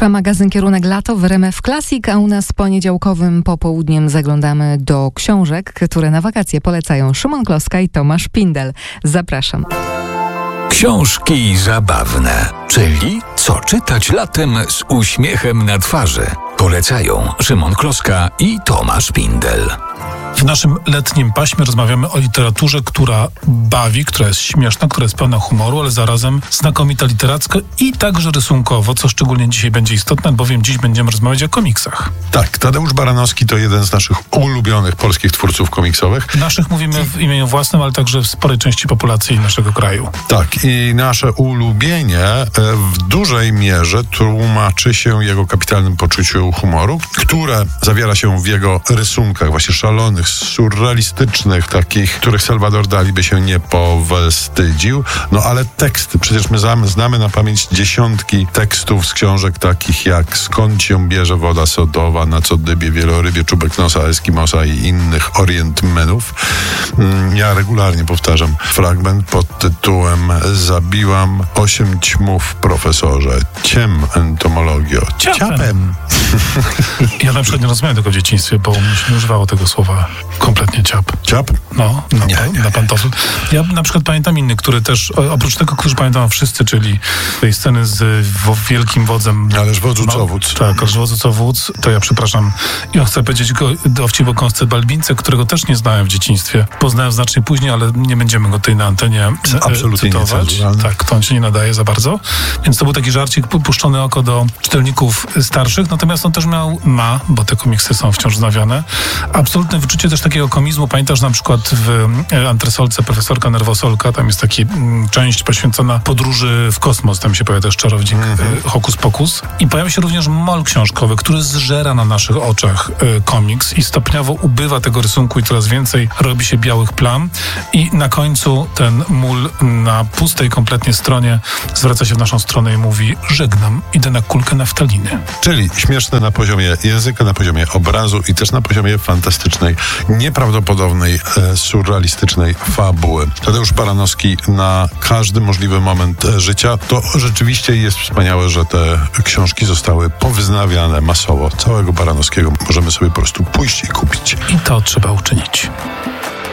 Trwa magazyn Kierunek Lato w RMF Classic, a u nas poniedziałkowym popołudniem zaglądamy do książek, które na wakacje polecają Szymon Kloska i Tomasz Pindel. Zapraszam. Książki zabawne, czyli co czytać latem z uśmiechem na twarzy. Polecają Szymon Kloska i Tomasz Pindel. W naszym letnim paśmie rozmawiamy o literaturze, która bawi, która jest śmieszna, która jest pełna humoru, ale zarazem znakomita literacko i także rysunkowo, co szczególnie dzisiaj będzie istotne, bowiem dziś będziemy rozmawiać o komiksach. Tak, Tadeusz Baranowski to jeden z naszych ulubionych polskich twórców komiksowych. Naszych mówimy w imieniu własnym, ale także w sporej części populacji naszego kraju. Tak, i nasze ulubienie w dużej mierze tłumaczy się jego kapitalnym poczuciu humoru, które zawiera się w jego rysunkach właśnie szalonych, surrealistycznych, takich, których Salvador Dali by się nie powstydził. No ale teksty, przecież my znamy na pamięć dziesiątki tekstów z książek takich jak Skąd się bierze woda sodowa, Na co dybie wielorybie, Czubek nosa Eskimosa i innych Orientmenów. Ja regularnie powtarzam fragment pod tytułem Zabiłam 8 ćmów, profesorze. Ciem entomologio. Ciapem. Ja na przykład nie rozumiałem tego w dzieciństwie, bo mi się nie używało tego słowa kompletnie ciap. Ciap? No, na pantofel. Ja na przykład pamiętam inny, który też, oprócz tego, który pamiętam wszyscy, czyli tej sceny z wielkim wodzem. Ależ wodzu co wódz. Tak, ależ wodzu co wódz, to ja przepraszam. Ja chcę powiedzieć dowcip o Kąsce Balbince, którego też nie znałem w dzieciństwie. Poznałem znacznie później, ale nie będziemy go tutaj na antenie absolutnie cytować. Tak, to on się nie nadaje za bardzo. Więc to był taki żarcik puszczony oko do czytelników starszych, natomiast on też ma, bo te komiksy są wciąż znawiane, absolutne wyczucie też takiego komizmu. Pamiętasz na przykład w Antresolce Profesorka Nerwosolka, tam jest taka część poświęcona podróży w kosmos, tam się pojawia też czarownik Hokus Pokus. I pojawia się również mol książkowy, który zżera na naszych oczach komiks i stopniowo ubywa tego rysunku i coraz więcej robi się białych plam i na końcu ten mól na pustej kompletnie stronie zwraca się w naszą stronę i mówi: żegnam, idę na kulkę naftaliny. Czyli śmieszne na poziomie języka, na poziomie obrazu i też na poziomie fantastycznej, nieprawdopodobnej, surrealistycznej fabuły. Tadeusz Baranowski na każdy możliwy moment życia. To rzeczywiście jest wspaniałe, że te książki zostały powznawiane masowo. Całego Baranowskiego możemy sobie po prostu pójść i kupić. I to trzeba uczynić.